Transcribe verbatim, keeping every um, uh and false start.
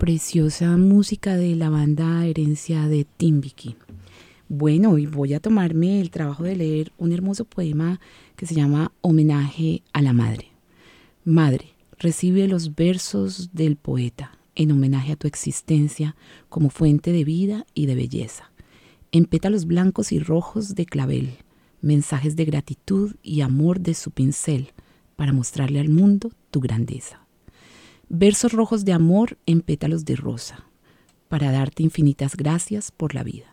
preciosa música de la banda Herencia de Timbiquí. Bueno, hoy voy a tomarme el trabajo de leer un hermoso poema que se llama Homenaje a la Madre. Madre, recibe los versos del poeta en homenaje a tu existencia como fuente de vida y de belleza. En pétalos blancos y rojos de clavel, mensajes de gratitud y amor de su pincel para mostrarle al mundo tu grandeza. Versos rojos de amor en pétalos de rosa, para darte infinitas gracias por la vida.